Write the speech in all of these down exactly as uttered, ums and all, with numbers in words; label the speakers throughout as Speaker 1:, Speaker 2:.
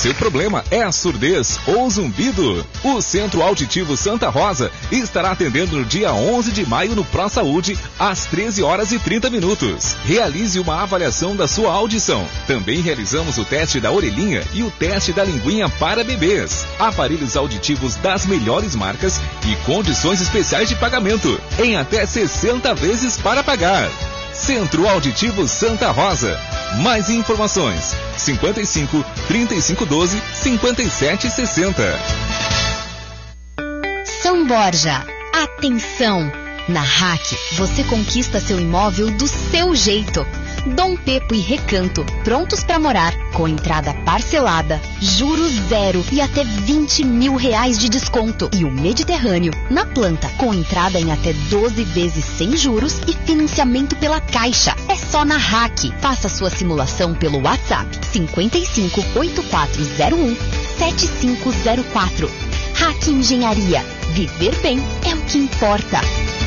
Speaker 1: seu problema é a surdez ou zumbido? O Centro Auditivo Santa Rosa estará atendendo no dia onze de maio no Pro Saúde, às treze horas e trinta minutos. Realize uma avaliação da sua audição. Também realizamos o teste da orelhinha e o teste da linguinha para bebês. Aparelhos auditivos das melhores marcas e condições especiais de pagamento, em até sessenta vezes para pagar. Centro Auditivo Santa Rosa. Mais informações: cinquenta e cinco, trinta e cinco doze, cinquenta e sete sessenta.
Speaker 2: São Borja, atenção! Na R A C, você conquista seu imóvel do seu jeito. Dom Pepo e Recanto, prontos para morar, com entrada parcelada, juros zero e até vinte mil reais de desconto. E o Mediterrâneo, na planta, com entrada em até doze vezes sem juros e financiamento pela Caixa. É só na R A C. Faça sua simulação pelo WhatsApp cinquenta e cinco, oito quatro zero um, sete cinco zero quatro. R A C Engenharia. Viver bem é o que importa.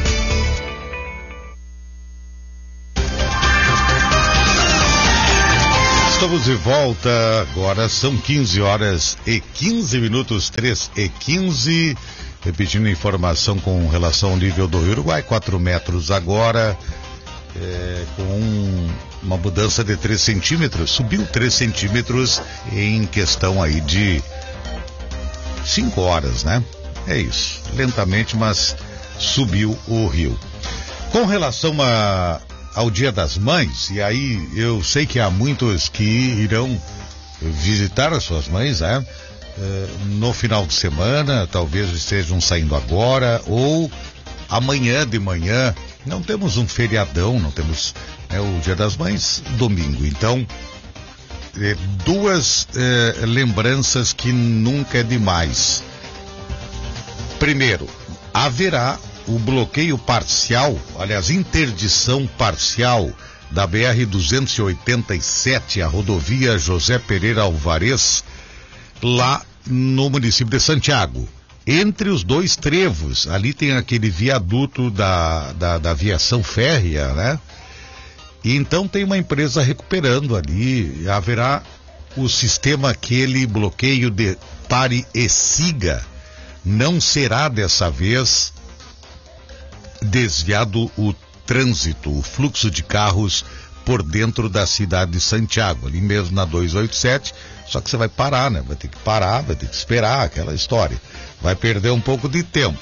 Speaker 3: Estamos de volta, agora são quinze horas e quinze minutos, três e quinze. Repetindo a informação com relação ao nível do Rio Uruguai, quatro metros agora, é, com um, uma mudança de três centímetros, subiu três centímetros em questão aí de cinco horas, né? É isso, lentamente, mas subiu o rio. Com relação a ao Dia das Mães, e aí eu sei que há muitos que irão visitar as suas mães, né? No final de semana, talvez estejam saindo agora, ou amanhã de manhã. Não temos um feriadão, não temos, né, o Dia das Mães, domingo. Então, é, duas é, lembranças que nunca é demais. Primeiro, haverá o bloqueio parcial, aliás, interdição parcial da B R duzentos e oitenta e sete, a rodovia José Pereira Alvarez, lá no município de Santiago. Entre os dois trevos, ali tem aquele viaduto da, da, da aviação férrea, né? E então tem uma empresa recuperando ali, haverá o sistema, aquele bloqueio de pare e siga. Não será dessa vez desviado o trânsito, o fluxo de carros por dentro da cidade de Santiago, ali mesmo na duzentos e oitenta e sete, só que você vai parar, né? Vai ter que parar, vai ter que esperar, aquela história. Vai perder um pouco de tempo.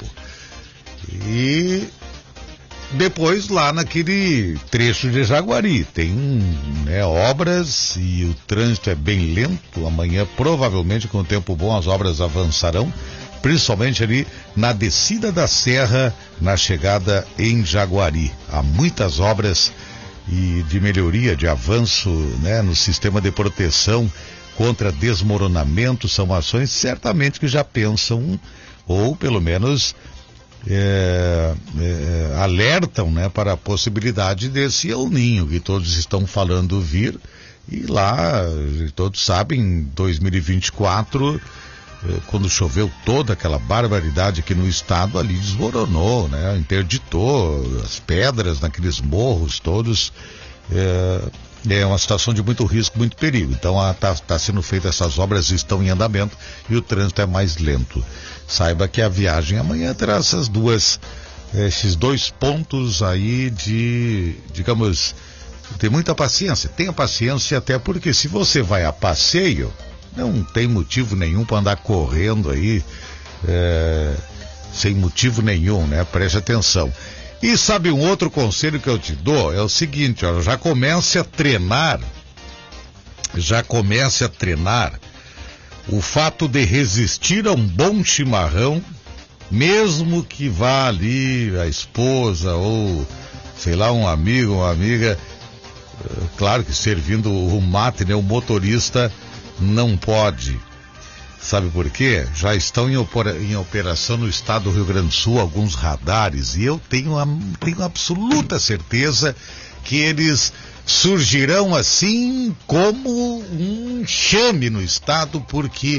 Speaker 3: E depois lá naquele trecho de Jaguari, tem, né, obras e o trânsito é bem lento. Amanhã, provavelmente, com o tempo bom, as obras avançarão, principalmente ali na descida da serra, na chegada em Jaguari. Há muitas obras e de melhoria, de avanço, né, no sistema de proteção contra desmoronamento. São ações certamente que já pensam, ou pelo menos é, é, alertam, né, para a possibilidade desse El Ninho que todos estão falando vir. E lá, todos sabem, dois mil e vinte e quatro... quando choveu toda aquela barbaridade aqui no estado, ali desmoronou, né? Interditou as pedras naqueles morros todos. É, é uma situação de muito risco, muito perigo. Então está tá sendo feita, essas obras estão em andamento e o trânsito é mais lento. Saiba que a viagem amanhã terá essas duas, esses dois pontos aí de, digamos, ter muita paciência. Tenha paciência, até porque se você vai a passeio, não tem motivo nenhum para andar correndo aí, é, sem motivo nenhum, né? Preste atenção. E sabe, um outro conselho que eu te dou é o seguinte, ó, já comece a treinar, já comece a treinar o fato de resistir a um bom chimarrão, mesmo que vá ali a esposa ou, sei lá, um amigo, uma amiga, claro que servindo o mate, né? O motorista não pode. Sabe por quê? Já estão em, opera, em operação no estado do Rio Grande do Sul alguns radares, e eu tenho, a, tenho absoluta certeza que eles surgirão assim como um chame no estado, porque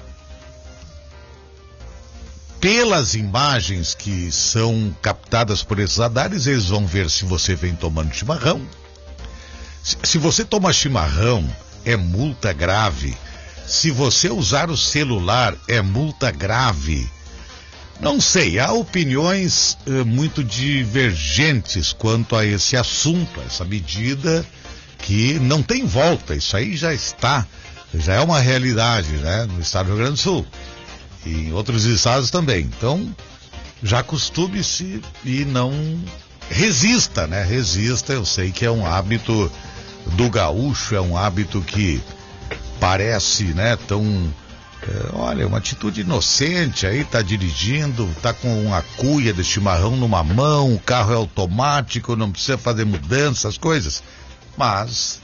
Speaker 3: pelas imagens que são captadas por esses radares, eles vão ver se você vem tomando chimarrão. Se, se você toma chimarrão, é multa grave. se você usar o celular é multa grave. Não sei, há opiniões eh, muito divergentes quanto a esse assunto, essa medida que não tem volta. Isso aí já está, já é uma realidade, né, no estado do Rio Grande do Sul e em outros estados também. Então, já acostume-se e não resista, né? Resista, eu sei que é um hábito do gaúcho, é um hábito que parece, né, tão, é, olha, uma atitude inocente aí, tá dirigindo, tá com uma cuia de chimarrão numa mão, o carro é automático, não precisa fazer mudanças, coisas. Mas,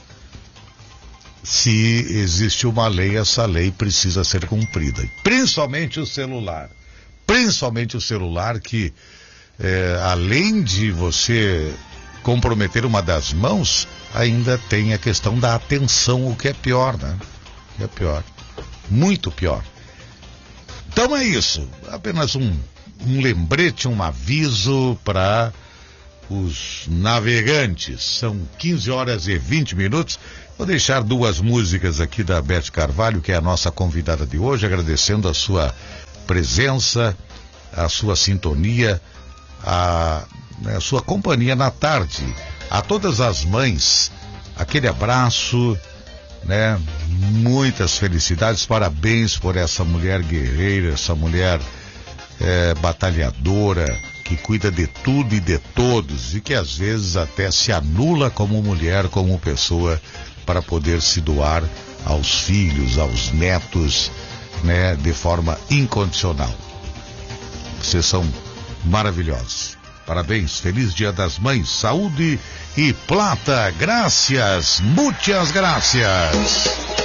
Speaker 3: se existe uma lei, essa lei precisa ser cumprida. Principalmente o celular. Principalmente o celular que, é, além de você comprometer uma das mãos, ainda tem a questão da atenção, o que é pior, né? O que é pior. Muito pior. Então é isso. Apenas um, um lembrete, um aviso para os navegantes. São quinze horas e vinte minutos. Vou deixar duas músicas aqui da Beth Carvalho, que é a nossa convidada de hoje, agradecendo a sua presença, a sua sintonia, a, né, a sua companhia na tarde. A todas as mães, aquele abraço, né? Muitas felicidades, parabéns por essa mulher guerreira, essa mulher é, batalhadora, que cuida de tudo e de todos e que às vezes até se anula como mulher, como pessoa, para poder se doar aos filhos, aos netos, né, de forma incondicional. Vocês são maravilhosos. Parabéns, feliz Dia das Mães, saúde e plata, graças, muitas graças.